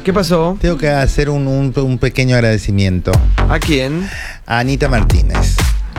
¿Qué pasó? Tengo que hacer un pequeño agradecimiento. ¿A quién? A Anita Martínez.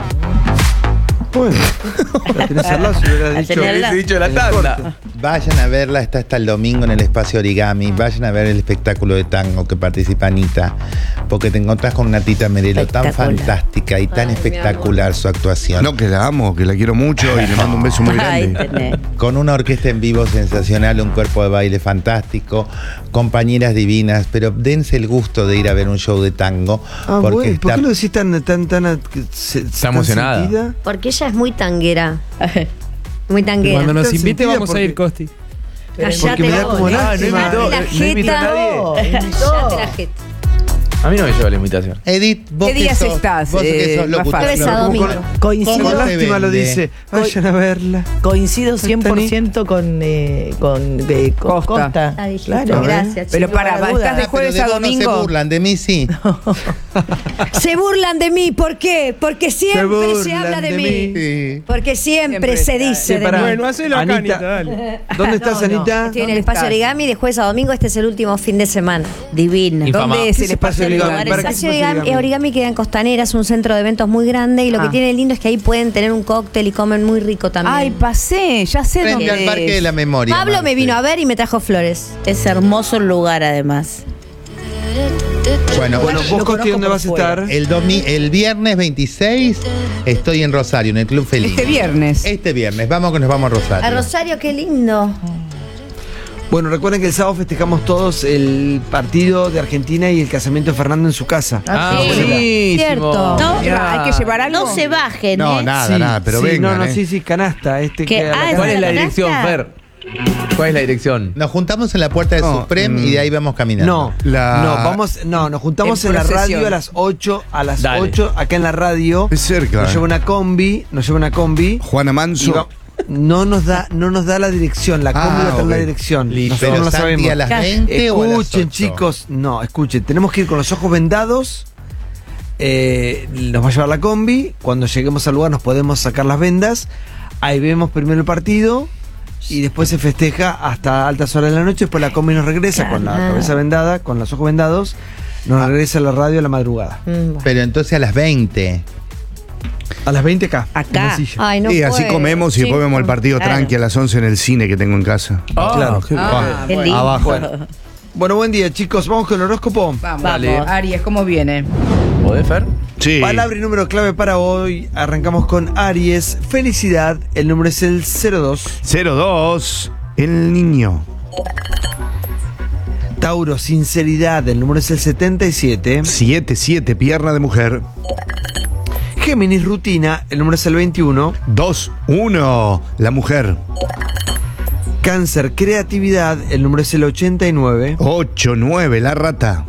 Bueno, la tenés al lado, si hubieras dicho. Hubiese dicho la tanda. Vayan a verla, está hasta el domingo en el Espacio Origami. Vayan a ver el espectáculo de tango que participa Anita, porque te encontrás con una Tita Merelo tan fantástica y tan espectacular su actuación. No, que la amo, que la quiero mucho y le mando un beso muy grande. Con una orquesta en vivo sensacional, un cuerpo de baile fantástico, compañeras divinas, pero dense el gusto de ir a ver un show de tango. Porque bueno, ¿por qué lo decís tan emocionada? Sentida? Porque ella es muy tanguera. Muy tanguera. Cuando nos Está invite sentida vamos a ir, Costi. Porque me da como lástima. Cállate la jeta. Cállate la jeta. A mí no me lleva la invitación. Edith, vos ¿Qué que días sos, estás, vos que sos locutora. Jueves a domingo. Con ¿Cómo lástima te lo vende? dice. Vayan a verla. Coincido 100% con Costa. Ah, dijiste, Claro. gracias. Pero chicos. para, duda. ¿estás de jueves Pero a de vos domingo? No se burlan, de mí sí. Se burlan de mí, ¿por qué? Porque siempre se habla de mí. Sí. Porque siempre Siempre se está. dice de Pará. mí. Bueno, hacelo acá, Anita. Anita, dale. ¿Dónde estás, No, no. Anita? Estoy en ¿Dónde el espacio estás? Origami de jueves a domingo. Este es el último fin de semana. Divina. Infamado. ¿Dónde es ¿Qué el es espacio Espacio Origami? Origami? El ¿Para qué espacio es Espacio Origami, Origami queda en Costanera, es un centro de eventos muy grande y lo que tiene lindo es que ahí pueden tener un cóctel y comen muy rico también. Ay, pasé, ya sé Frente dónde al Parque de la Memoria. Pablo me Marce. vino a ver y me trajo flores. Es hermoso el lugar, además. Bueno, Bueno, Lo vos, Costi, conozco ¿dónde por vas a fuera. estar? el viernes 26 estoy en Rosario, en el Club Felino. Este viernes. Este viernes, vamos que nos vamos a Rosario. A Rosario, qué lindo. Bueno, recuerden que el sábado festejamos todos el partido de Argentina y el casamiento de Fernando en su casa. Ah, sí. buenísimo. Cierto. No, Hay que llevar algo. No se bajen, No, ¿eh? nada, pero sí, vengan. No, sí, canasta. ¿Qué? A la Ah, casa. ¿Cuál es la ¿Canasta? dirección, Fer? ¿Cuál es la dirección? Nos juntamos en la puerta de No, Suprem y de ahí vamos caminando. Nos juntamos En en la procesión. radio a las 8, Dale. 8, acá en la radio. Es cerca. Nos lleva una combi. Juana Y Manso. no nos da la dirección, la combi va a tener la ok. dirección. Listo. Nosotros Pero no la Santi, sabemos. a las 20 o a las 8. Escuchen, chicos, escuchen, tenemos que ir con los ojos vendados. Nos va a llevar la combi. Cuando lleguemos al lugar nos podemos sacar las vendas. Ahí vemos primero el partido y después se festeja hasta altas horas de la noche. Después la combi nos regresa con la cabeza vendada, con los ojos vendados. Nos regresa a la radio a la madrugada. Pero entonces a las 20. A las 20 acá. Acá. en la silla. Ay, no Y así puedo. comemos y después vemos el partido claro. tranqui a las 11 en el cine que tengo en casa. Claro. Qué lindo. Abajo. Bueno, buen día, chicos. Vamos con el horóscopo. Vamos. Dale. Aries, ¿cómo viene? ¿Podés, Fer? Sí. Palabra y número clave para hoy. Arrancamos con Aries. Felicidad. El número es el 02. 02. El niño. Tauro, sinceridad. El número es el 77. 7. Pierna de mujer. Géminis, rutina. El número es el 21. 2-1. La mujer. Cáncer, creatividad. El número es el 89. 8-9. La rata.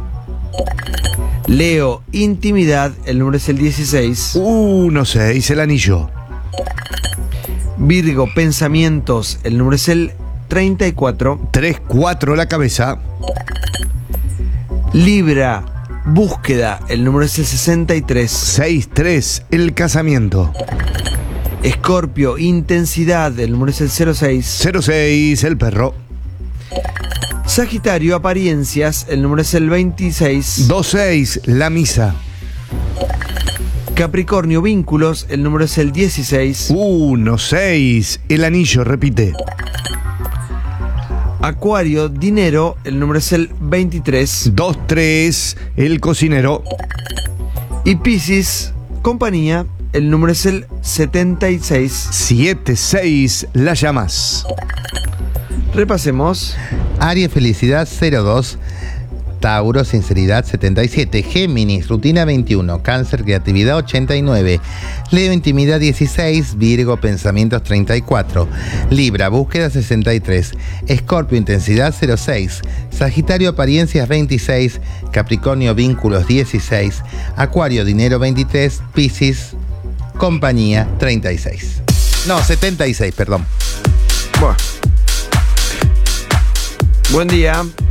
Leo, intimidad. El número es el 16. 1-6. El anillo. Virgo, pensamientos. El número es el 34. 3-4. La cabeza. Libra, búsqueda. El número es el 63. 6-3. El casamiento. Escorpio, intensidad. El número es el 06. 0-6. El perro. Sagitario, apariencias. El número es el 26. 2-6. La misa. Capricornio, vínculos. El número es el 16. 1-6. El anillo. Repite. Acuario, dinero. El número es el 23. 2-3. El cocinero. Y Piscis, compañía. El número es el 76. 7-6. Las llamas. Repasemos. Aries, felicidad 02. Tauro, sinceridad 77. Géminis, rutina 21. Cáncer, creatividad 89. Leo, intimidad 16. Virgo, pensamientos 34. Libra, búsqueda 63. Escorpio, intensidad 06. Sagitario, apariencias 26. Capricornio, vínculos 16. Acuario, dinero 23. Piscis, compañía 36. No, 76, perdón. Bueno. Buen día.